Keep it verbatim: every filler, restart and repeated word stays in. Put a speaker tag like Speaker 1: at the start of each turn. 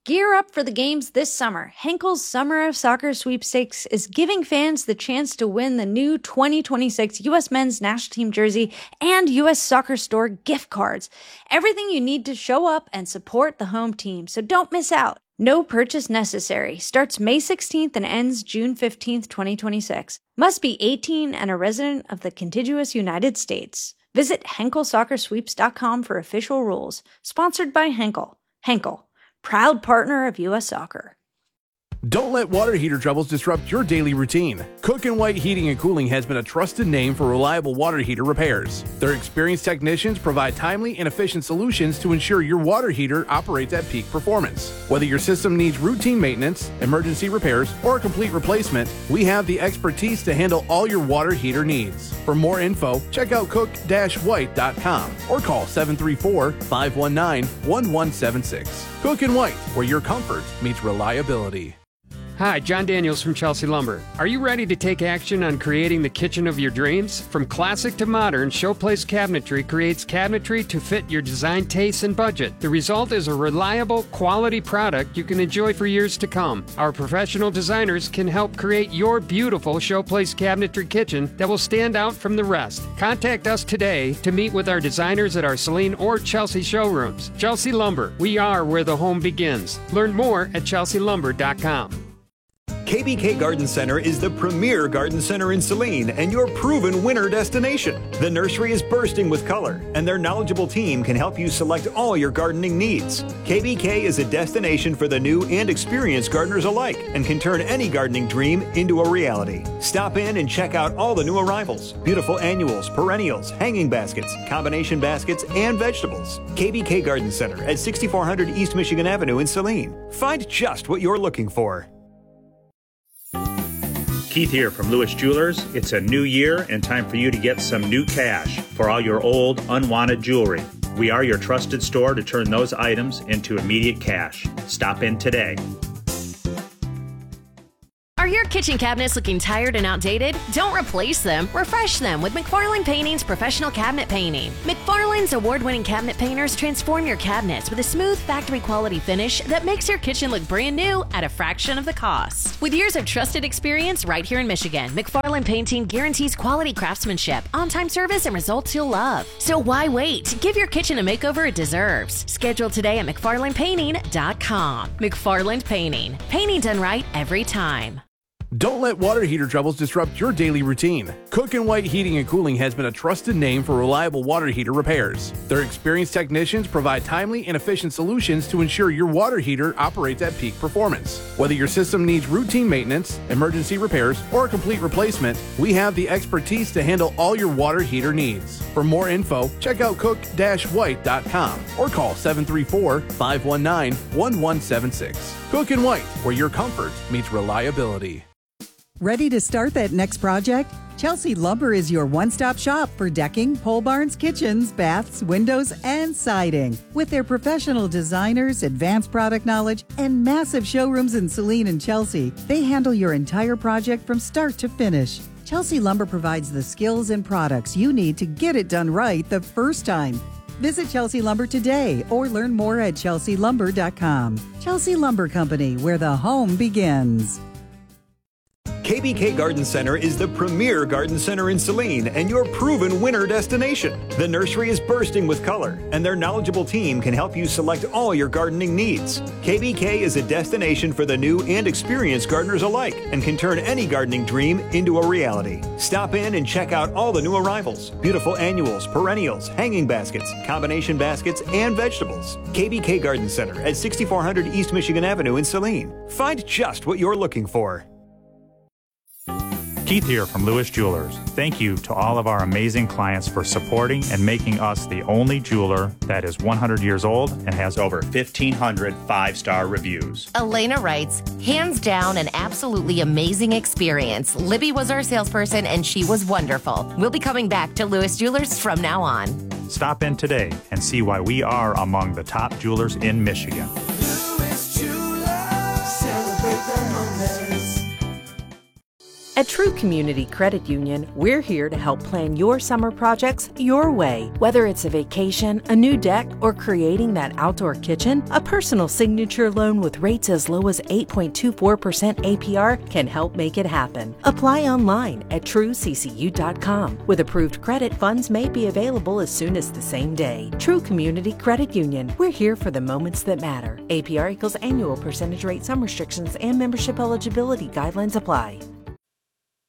Speaker 1: Gear up for the games this summer. Henkel's Summer of Soccer Sweepstakes is giving fans the chance to win the new twenty twenty-six U S Men's National Team jersey and U S Soccer Store gift cards. Everything you need to show up and support the home team, so don't miss out. No purchase necessary. Starts May sixteenth and ends June fifteenth, twenty twenty-six. Must be eighteen and a resident of the contiguous United States. Visit Henkel Soccer Sweeps dot com for official rules. Sponsored by Henkel. Henkel, proud partner of U S Soccer.
Speaker 2: Don't let water heater troubles disrupt your daily routine. Cook and White Heating and Cooling has been a trusted name for reliable water heater repairs. Their experienced technicians provide timely and efficient solutions to ensure your water heater operates at peak performance. Whether your system needs routine maintenance, emergency repairs, or a complete replacement, we have the expertise to handle all your water heater needs. For more info, check out cook dash white dot com or call seven three four, five one nine, one one seven six. Cook and White, where your comfort meets reliability.
Speaker 3: Hi, John Daniels from Chelsea Lumber. Are you ready to take action on creating the kitchen of your dreams? From classic to modern, Showplace Cabinetry creates cabinetry to fit your design tastes and budget. The result is a reliable, quality product you can enjoy for years to come. Our professional designers can help create your beautiful Showplace Cabinetry kitchen that will stand out from the rest. Contact us today to meet with our designers at our Saline or Chelsea showrooms. Chelsea Lumber, we are where the home begins. Learn more at chelsea lumber dot com.
Speaker 4: K B K Garden Center is the premier garden center in Saline and your proven winter destination. The nursery is bursting with color, and their knowledgeable team can help you select all your gardening needs. K B K is a destination for the new and experienced gardeners alike and can turn any gardening dream into a reality. Stop in and check out all the new arrivals, beautiful annuals, perennials, hanging baskets, combination baskets, and vegetables. K B K Garden Center at sixty-four hundred East Michigan Avenue in Saline. Find just what you're looking for.
Speaker 5: Keith here from Lewis Jewelers. It's a new year and time for you to get some new cash for all your old, unwanted jewelry. We are your trusted store to turn those items into immediate cash. Stop in today.
Speaker 6: Are your kitchen cabinets looking tired and outdated? Don't replace them. Refresh them with McFarlane Painting's professional cabinet painting. McFarlane's award-winning cabinet painters transform your cabinets with a smooth factory-quality finish that makes your kitchen look brand new at a fraction of the cost. With years of trusted experience right here in Michigan, McFarlane Painting guarantees quality craftsmanship, on-time service, and results you'll love. So why wait? Give your kitchen a makeover it deserves. Schedule today at mcfarlane painting dot com. McFarlane Painting. Painting done right every time.
Speaker 2: Don't let water heater troubles disrupt your daily routine. Cook and White Heating and Cooling has been a trusted name for reliable water heater repairs. Their experienced technicians provide timely and efficient solutions to ensure your water heater operates at peak performance. Whether your system needs routine maintenance, emergency repairs, or a complete replacement, we have the expertise to handle all your water heater needs. For more info, check out cook dash white dot com or call seven three four, five one nine, one one seven six. Cook and White, where your comfort meets reliability.
Speaker 7: Ready to start that next project? Chelsea Lumber is your one-stop shop for decking, pole barns, kitchens, baths, windows, and siding. With their professional designers, advanced product knowledge, and massive showrooms in Saline and Chelsea, they handle your entire project from start to finish. Chelsea Lumber provides the skills and products you need to get it done right the first time. Visit Chelsea Lumber today or learn more at chelsea lumber dot com. Chelsea Lumber Company, where the home begins.
Speaker 4: K B K Garden Center is the premier garden center in Saline and your proven winter destination. The nursery is bursting with color, and their knowledgeable team can help you select all your gardening needs. K B K is a destination for the new and experienced gardeners alike and can turn any gardening dream into a reality. Stop in and check out all the new arrivals, beautiful annuals, perennials, hanging baskets, combination baskets, and vegetables. K B K Garden Center at sixty-four hundred East Michigan Avenue in Saline. Find just what you're looking for.
Speaker 8: Keith here from Lewis Jewelers. Thank you to all of our amazing clients for supporting and making us the only jeweler that is one hundred years old and has over fifteen hundred five-star reviews.
Speaker 9: Elena writes, hands down an absolutely amazing experience. Libby was our salesperson and she was wonderful. We'll be coming back to Lewis Jewelers from now on.
Speaker 8: Stop in today and see why we are among the top jewelers in Michigan.
Speaker 10: Lewis Jewelers, celebrate the moments. At True Community Credit Union, we're here to help plan your summer projects your way. Whether it's a vacation, a new deck, or creating that outdoor kitchen, a personal signature loan with rates as low as eight point two four percent A P R can help make it happen. Apply online at true c c u dot com. With approved credit, funds may be available as soon as the same day. True Community Credit Union, we're here for the moments that matter. A P R equals annual percentage rate. Some restrictions and membership eligibility guidelines apply.